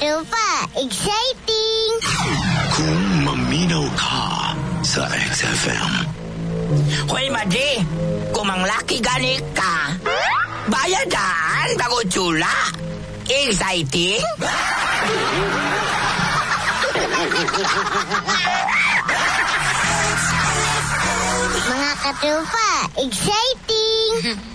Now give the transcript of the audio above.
Tropa, exciting! Kung maminaw ka sa XFM. Hoy, Madi, kung manglaki gani ka, bayadan bago tsula. Exciting? Mga katropa, exciting!